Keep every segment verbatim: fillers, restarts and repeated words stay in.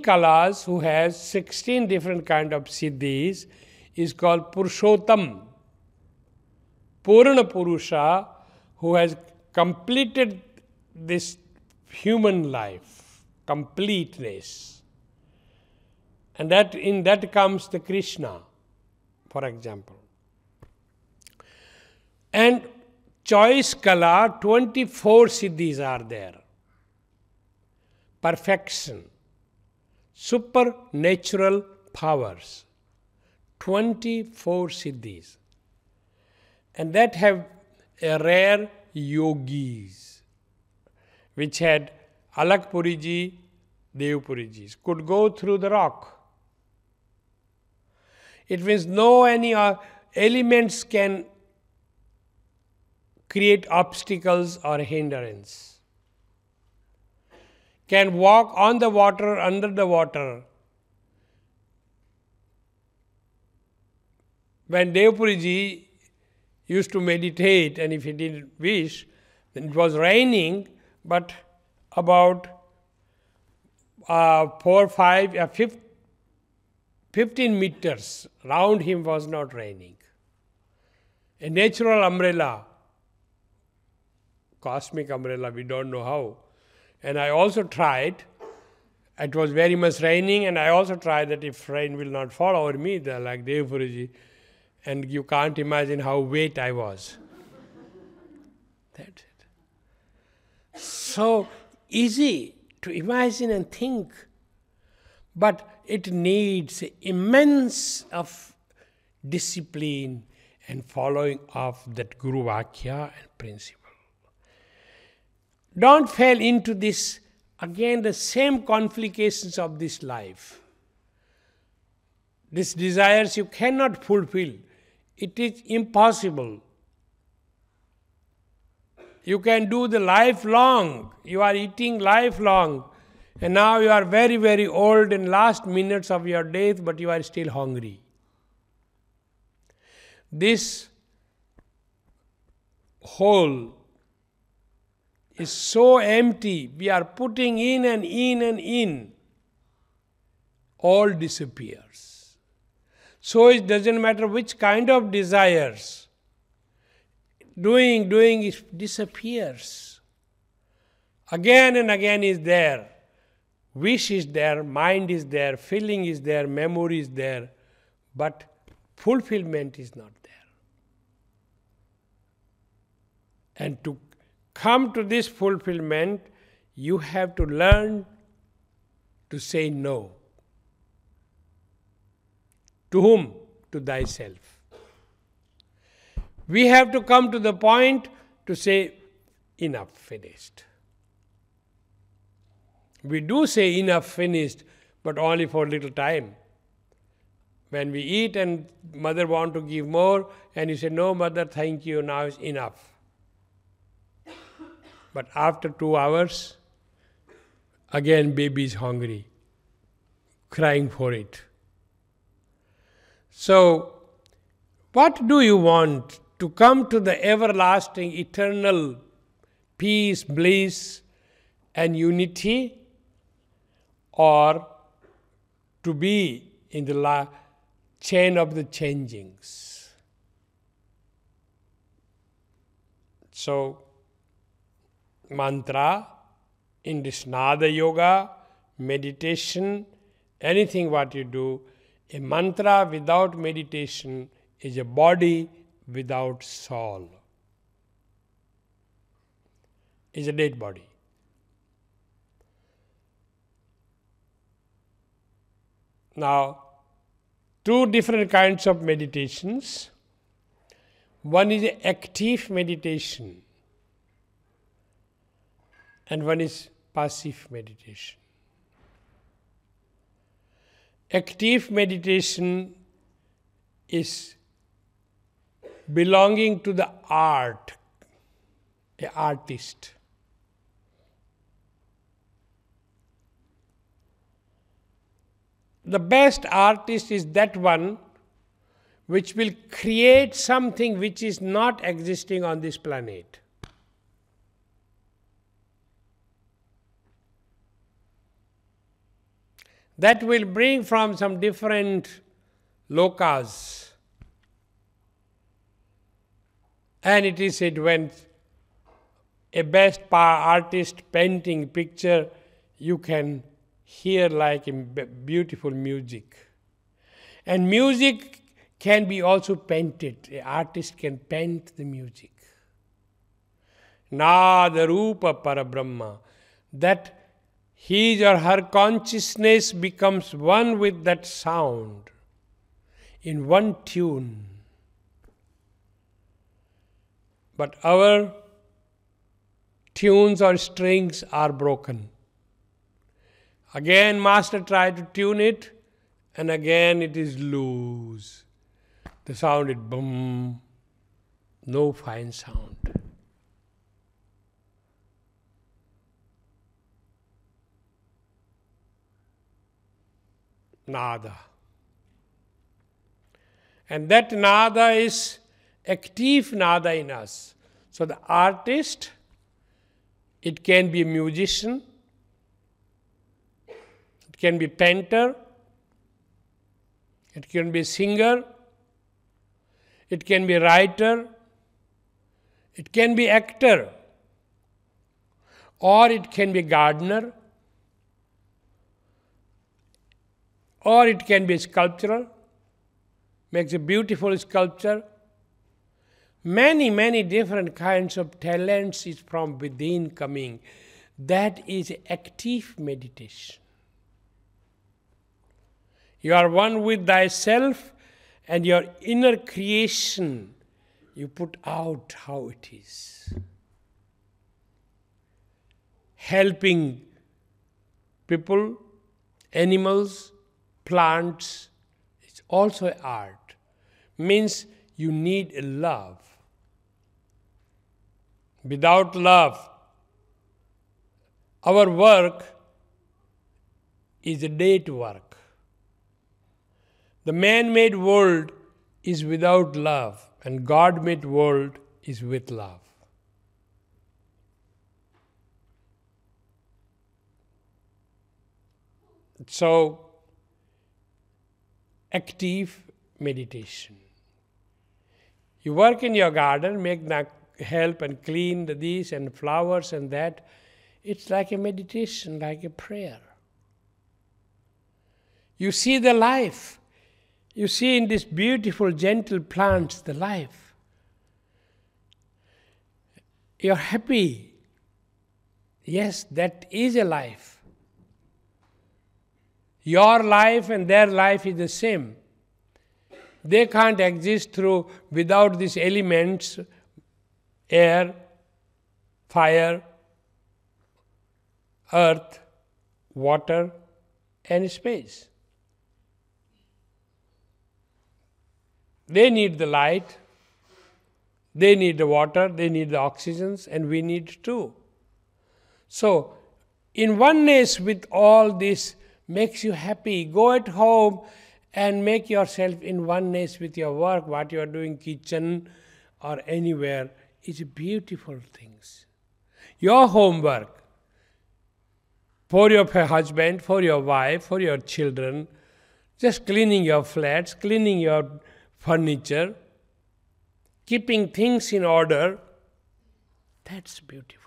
kalas, who has sixteen different kind of siddhis, is called Purushottam. Purna Purusha, who has completed this human life, completeness. And that in that comes the Krishna, for example. And choice kala, twenty-four siddhis are there. Perfection, supernatural powers, twenty-four siddhis. And that have a rare yogis, which had Alak Puriji, Dev Purijis, could go through the rock. It means no any uh, elements can create obstacles or hindrance. Can walk on the water, under the water. When Dev Puriji used to meditate, and if he didn't wish, then it was raining, but about uh, four, five, uh, fifth, fifteen meters round him was not raining. A natural umbrella, cosmic umbrella, we don't know how. And I also tried, it was very much raining, and I also tried that if rain will not fall over me, like Dev Puriji, and you can't imagine how wet I was. That's it. So easy to imagine and think, but it needs immense of discipline and following of that Guru Vakya and principle. Don't fall into this, again, the same complications of this life. These desires you cannot fulfill. It is impossible. You can do the lifelong. You are eating lifelong. And now you are very, very old in last minutes of your death, but you are still hungry. This hole is so empty. We are putting in and in and in. All disappears. So it doesn't matter which kind of desires. Doing, doing, it disappears. Again and again is there. Wish is there, mind is there, feeling is there, memory is there, but fulfillment is not there. And to come to this fulfillment, you have to learn to say no. To whom? To thyself. We have to come to the point to say, enough, finished. We do say enough, finished, but only for a little time. When we eat and mother want to give more, and you say, no mother, thank you, now it's enough. But after two hours, again baby is hungry, crying for it. So, what do you want? To come to the everlasting, eternal peace, bliss, and unity, or to be in the la- chain of the changings? So, mantra, in this Nada Yoga, meditation, anything what you do, a mantra without meditation is a body without soul. Is a dead body. Now, two different kinds of meditations. One is active meditation, and one is passive meditation. Active meditation is belonging to the art, an artist. The best artist is that one which will create something which is not existing on this planet. that will bring from some different lokas. And it is said when a best artist painting picture, you can hear like a beautiful music. And music can be also painted. An artist can paint the music. Nada Rupa Parabrahma. That his or her consciousness becomes one with that sound, in one tune. But our tunes or strings are broken. Again, Master tried to tune it, and again it is loose. The sound is boom, no fine sound. Nada. And that nada is active nada in us. So the artist, it can be a musician, it can be a painter, it can be a singer, it can be a writer, it can be actor, or it can be a gardener, or it can be sculptural, makes a beautiful sculpture. Many, many different kinds of talents is from within coming. That is active meditation. You are one with thyself, and your inner creation, you put out how it is. Helping people, animals, plants, it's also art. Means you need a love. Without love, our work is a dead work. The man-made world is without love, and God-made world is with love. So, active meditation. You work in your garden, make help and clean the this and flowers and that. It's like a meditation, like a prayer. You see the life. You see in these beautiful, gentle plants the life. You're happy. Yes, that is a life. Your life and their life is the same. They can't exist through without these elements, air, fire, earth, water, and space. They need the light, they need the water, they need the oxygens, and we need too. So, in oneness with all this makes you happy. Go at home and make yourself in oneness with your work, what you are doing, kitchen or anywhere, is beautiful things. Your homework, for your husband, for your wife, for your children, just cleaning your flats, cleaning your furniture, keeping things in order, that's beautiful.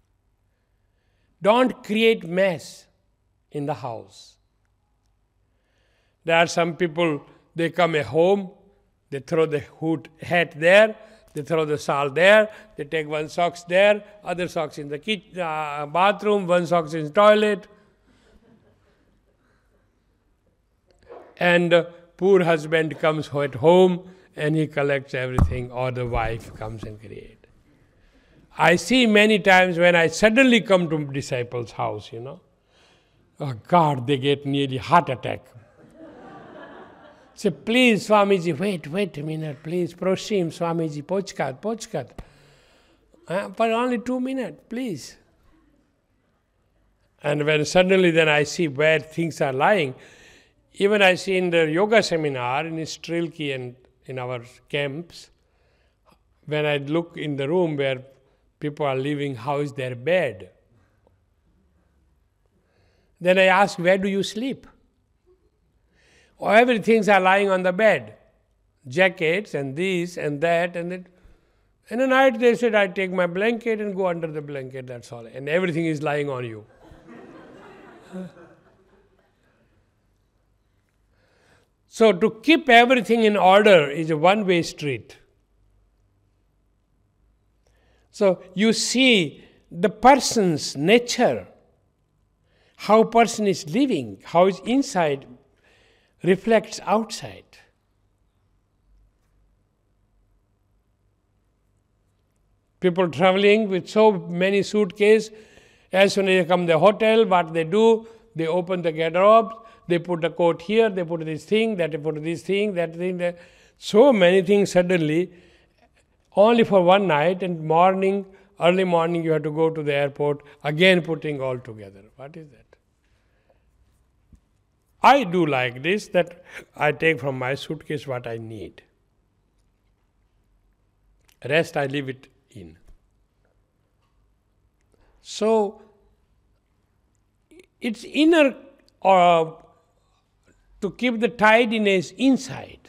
Don't create mess in the house. There are some people, they come at home, they throw the hood hat there, they throw the shawl there, they take one socks there, other socks in the kitchen, uh, bathroom, one socks in the toilet. And uh, poor husband comes at home and he collects everything, or the wife comes and creates. I see many times when I suddenly come to disciples' house, you know, oh God, they get nearly heart attack. Say, please, Swamiji, wait, wait a minute, please, prosim, Swamiji, počkat, počkat. Uh, but only two minutes, please. And when suddenly then I see where things are lying, even I see in the yoga seminar in Strilki and in our camps, when I look in the room where people are living, how is their bed? Then I ask, where do you sleep? Everything's are lying on the bed. Jackets and this and that and that. In the night they said, I take my blanket and go under the blanket, that's all. And everything is lying on you. So to keep everything in order is a one-way street. So you see the person's nature, how person is living, how his inside reflects outside. People traveling with so many suitcases, as soon as they come to the hotel, what they do, they open the garderobe, they put the coat here, they put this thing, that they put this thing, that thing, that. So many things suddenly, only for one night, and morning, early morning you have to go to the airport, again putting all together. What is that? I do like this, that I take from my suitcase what I need. Rest I leave it in. So, it's inner, uh, to keep the tidiness inside.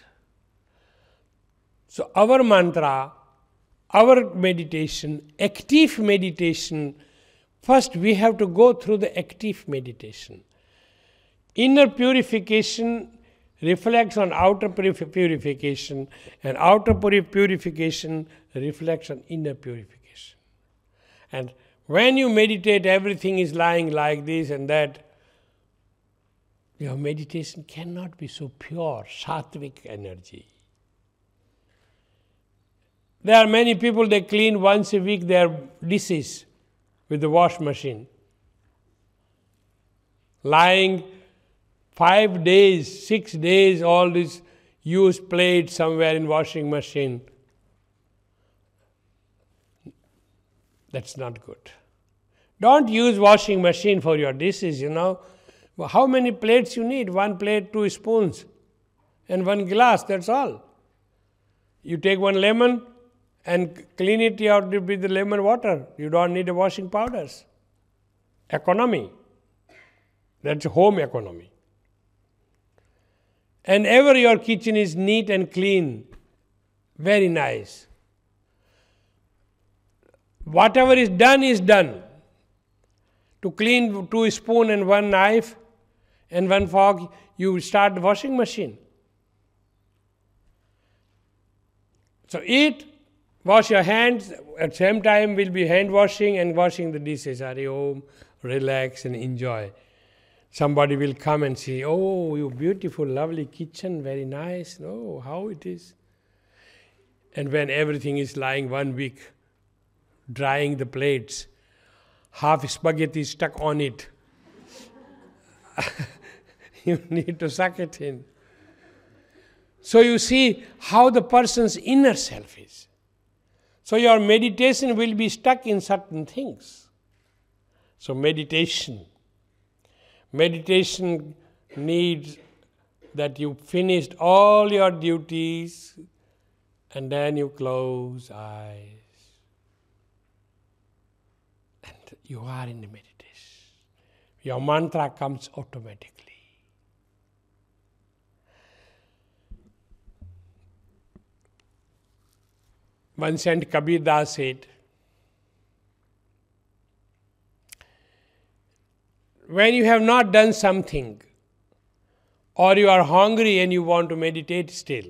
So, our mantra, our meditation, active meditation, first we have to go through the active meditation. Inner purification reflects on outer purification, and outer purification reflects on inner purification. And when you meditate, everything is lying like this and that, your meditation cannot be so pure, sattvic energy. There are many people, they clean once a week their dishes with the wash machine. Lying five days, six days, all these used plates somewhere in washing machine. That's not good. Don't use washing machine for your dishes, you know. How many plates you need? One plate, two spoons, and one glass, that's all. You take one lemon and clean it out with the lemon water. You don't need a washing powders. Economy. That's home economy. And ever your kitchen is neat and clean, very nice. Whatever is done is done. To clean two spoon and one knife and one fork, you start the washing machine. So eat, wash your hands, at the same time will be hand washing and washing the dishes. Are you home, relax and enjoy. Somebody will come and say, oh, you beautiful, lovely kitchen, very nice. Oh, how it is. And when everything is lying one week, drying the plates, half spaghetti stuck on it, you need to suck it in. So you see how the person's inner self is. So your meditation will be stuck in certain things. So meditation. Meditation needs that you finished all your duties and then you close eyes. And you are in the meditation. Your mantra comes automatically. One Sant Kabir Das said, when you have not done something, or you are hungry and you want to meditate still,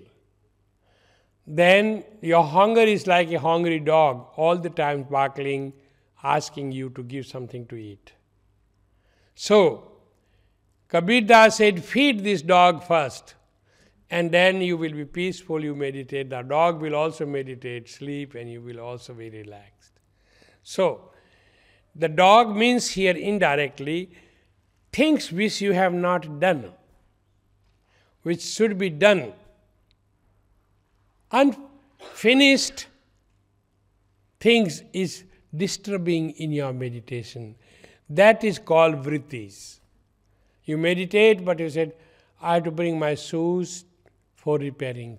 then your hunger is like a hungry dog, all the time barking, asking you to give something to eat. So, Kabir Das said, feed this dog first, and then you will be peaceful, you meditate. The dog will also meditate, sleep, and you will also be relaxed. So, the dog means here indirectly, things which you have not done, which should be done, unfinished things is disturbing in your meditation. That is called vrittis. You meditate, but you said, I have to bring my shoes for repairing.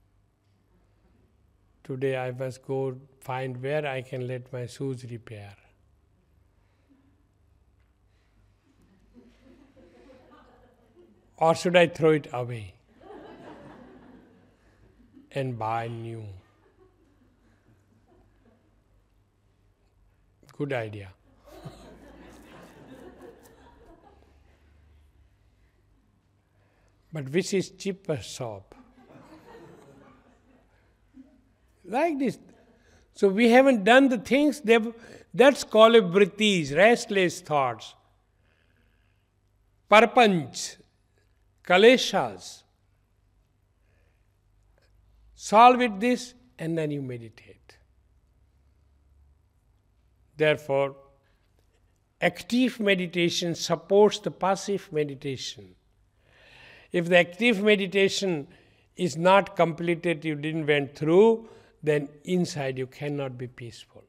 Today I must go find where I can let my shoes repair. Or should I throw it away and buy new? Good idea. But which is cheaper soap? Like this. So we haven't done the things, that's called vrittis, restless thoughts, parpanch, kaleshas. Solve it this and then you meditate. Therefore, active meditation supports the passive meditation. If the active meditation is not completed, you didn't went through, then inside you cannot be peaceful.